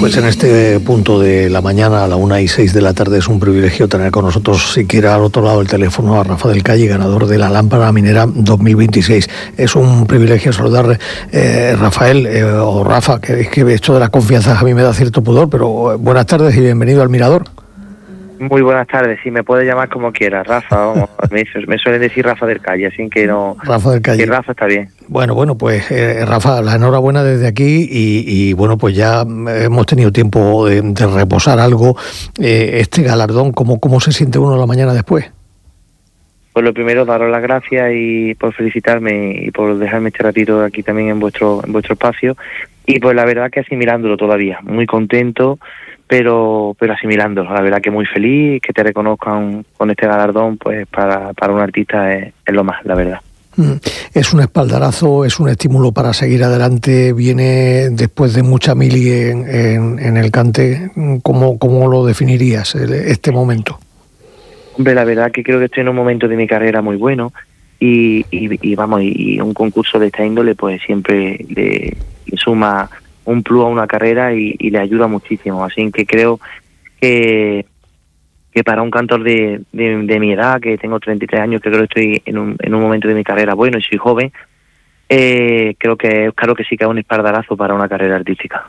Pues en este punto de la mañana, a la 1:06 de la tarde, es un privilegio tener con nosotros, siquiera al otro lado del teléfono, a Rafa del Calle, ganador de la Lámpara Minera 2026. Es un privilegio saludarle, Rafael, o Rafa, que es que esto de las confianzas a mí me da cierto pudor, pero buenas tardes y bienvenido al Mirador. Muy buenas tardes, sí, me puede llamar como quiera, Rafa, vamos, me suelen decir Rafa del Calle, así que no... Rafa del Calle. Y Rafa está bien. Bueno, pues Rafa, la enhorabuena desde aquí y bueno, pues ya hemos tenido tiempo de reposar algo. Este galardón, ¿cómo se siente uno la mañana después? Pues lo primero, daros las gracias y por felicitarme y por dejarme este ratito aquí también en vuestro espacio. Y pues la verdad que asimilándolo todavía, muy contento, pero asimilándolo. La verdad que muy feliz, que te reconozcan con este galardón, pues para un artista es lo más, la verdad. Es un espaldarazo, es un estímulo para seguir adelante, viene después de mucha mili en el cante. ¿Cómo lo definirías este momento? Hombre, la verdad que creo que estoy en un momento de mi carrera muy bueno y un concurso de esta índole pues siempre le suma un plus a una carrera y le ayuda muchísimo. Así que creo que para un cantor de mi edad, que tengo 33 años, que creo que estoy en un momento de mi carrera bueno y soy joven, claro que sí que es un espaldarazo para una carrera artística.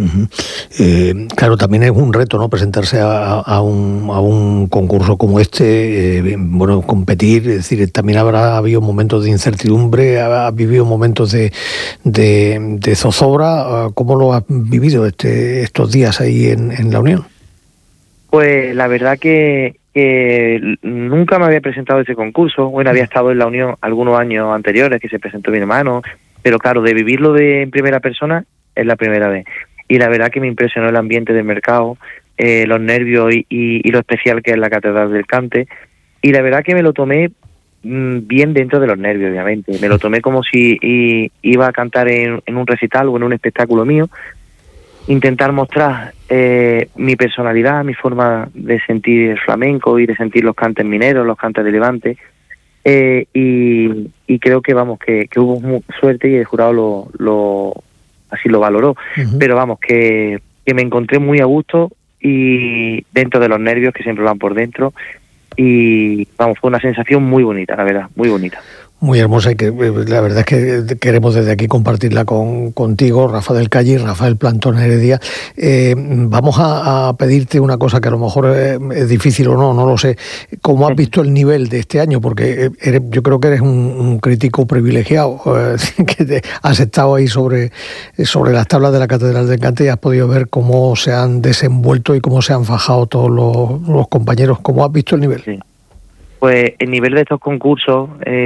Claro, también es un reto, ¿no? Presentarse a un concurso como este, competir, es decir, también habrá habido momentos de incertidumbre, ha vivido momentos de zozobra. ¿Cómo lo has vivido estos días ahí en la Unión? Pues la verdad que nunca me había presentado a ese concurso. Bueno, había estado en la Unión algunos años anteriores que se presentó mi hermano, pero claro, de vivirlo en primera persona es la primera vez. Y la verdad que me impresionó el ambiente del mercado, los nervios y lo especial que es la Catedral del Cante. Y la verdad que me lo tomé bien dentro de los nervios, obviamente. Me lo tomé como si iba a cantar en un recital o en un espectáculo mío. Intentar mostrar mi personalidad, mi forma de sentir el flamenco y de sentir los cantes mineros, los cantes de Levante. Y creo que hubo suerte y el jurado así lo valoró. Pero que me encontré muy a gusto y dentro de los nervios que siempre van por dentro. Y fue una sensación muy bonita, la verdad, muy bonita. Muy hermosa y que la verdad es que queremos desde aquí compartirla contigo, Rafa del Calle y Rafael Plantón Heredia. Vamos a pedirte una cosa que a lo mejor es difícil o no lo sé. ¿Cómo has visto el nivel de este año? Porque yo creo que eres un crítico privilegiado, que has estado ahí sobre las tablas de la Catedral del Cante y has podido ver cómo se han desenvuelto y cómo se han fajado todos los compañeros. ¿Cómo has visto el nivel? Sí. Pues el nivel de estos concursos